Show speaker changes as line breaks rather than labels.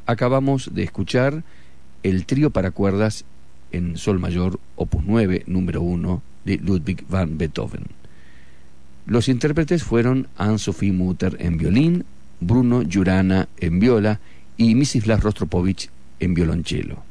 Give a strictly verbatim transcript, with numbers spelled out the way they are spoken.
Acabamos de escuchar el trío para cuerdas en sol mayor, opus nueve, número uno, de Ludwig van Beethoven. Los intérpretes fueron Anne-Sophie Mutter en violín, Bruno Giurana en viola y Misislas Rostropovich en violonchelo.